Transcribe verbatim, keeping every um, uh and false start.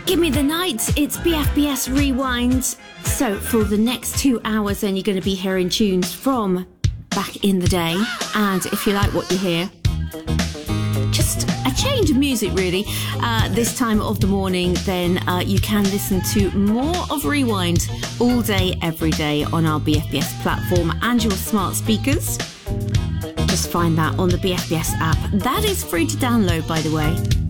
Give me the night, it's B F B S Rewind. So for the next two hours then you're going to be hearing tunes from back in the day. And if you like what you hear, just a change of music really, uh, this time of the morning, then uh, you can listen to more of Rewind all day, every day on our B F B S platform and your smart speakers. Just find that on the B F B S app. That is free to download, by the way.